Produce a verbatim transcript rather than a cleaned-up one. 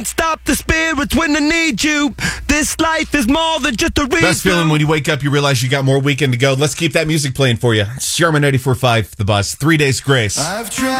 Stop the spirits when they need you. This life is more than just a reason. Best feeling when you wake up, you realize you got more weekend to go. Let's keep that music playing for you. Sherman eighty-four point five, The Buzz. Three Days Grace. I've tried.